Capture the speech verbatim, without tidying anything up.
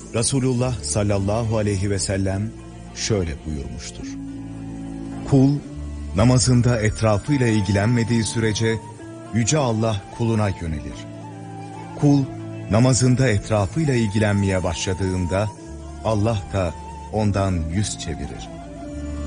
Resulullah sallallahu aleyhi ve sellem şöyle buyurmuştur. Kul, namazında etrafıyla ilgilenmediği sürece Yüce Allah kuluna yönelir. Kul, namazında etrafıyla ilgilenmeye başladığında Allah da ondan yüz çevirir.